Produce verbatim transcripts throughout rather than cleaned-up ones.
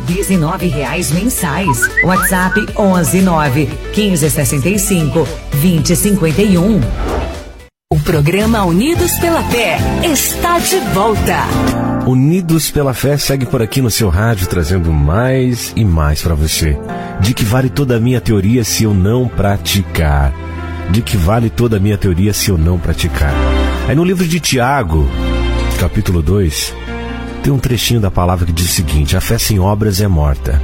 dezenove reais mensais. WhatsApp onze nove quinze sessenta e cinco vinte cinquenta e um. O programa Unidos pela Fé está de volta. Unidos pela Fé segue por aqui no seu rádio, trazendo mais e mais para você. De que vale toda a minha teoria se eu não praticar? De que vale toda a minha teoria se eu não praticar? Aí no livro de Tiago, capítulo dois, tem um trechinho da palavra que diz o seguinte: a fé sem obras é morta.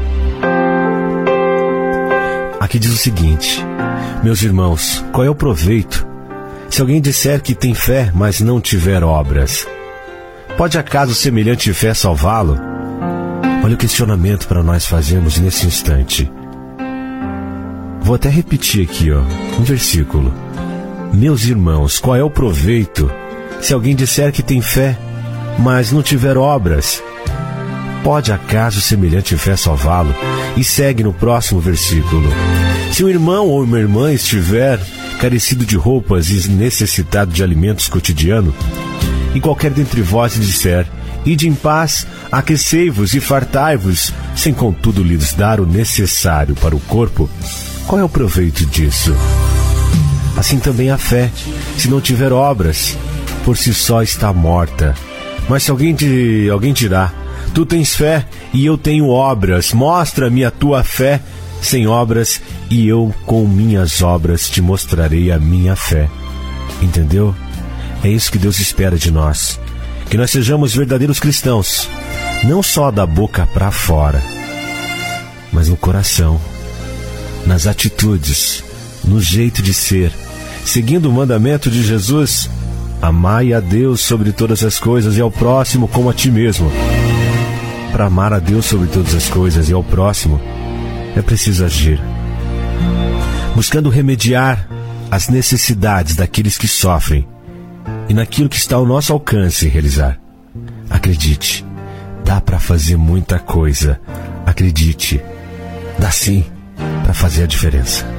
Aqui diz o seguinte: meus irmãos, qual é o proveito se alguém disser que tem fé, mas não tiver obras? Pode acaso semelhante fé salvá-lo? Olha o questionamento para nós fazermos nesse instante. Vou até repetir aqui, ó, um versículo. Meus irmãos, qual é o proveito se alguém disser que tem fé, mas não tiver obras? Pode acaso semelhante fé salvá-lo? E segue no próximo versículo. Se um irmão ou uma irmã estiver carecido de roupas e necessitado de alimentos cotidianos, e qualquer dentre vós disser: ide em paz, aquecei-vos e fartai-vos, sem contudo lhes dar o necessário para o corpo, qual é o proveito disso? Assim também a fé, se não tiver obras, por si só está morta. Mas se alguém, de, alguém dirá: tu tens fé e eu tenho obras, mostra-me a tua fé sem obras, e eu com minhas obras te mostrarei a minha fé. Entendeu? É isso que Deus espera de nós, que nós sejamos verdadeiros cristãos, não só da boca para fora, mas no coração, nas atitudes, no jeito de ser, seguindo o mandamento de Jesus: amai a Deus sobre todas as coisas e ao próximo como a ti mesmo. Para amar a Deus sobre todas as coisas e ao próximo, é preciso agir, buscando remediar as necessidades daqueles que sofrem e naquilo que está ao nosso alcance realizar. Acredite, dá para fazer muita coisa. Acredite, dá sim para fazer a diferença.